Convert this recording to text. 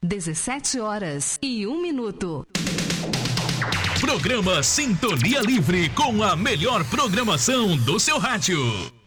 17h01. Programa Sintonia Livre, com a melhor programação do seu rádio.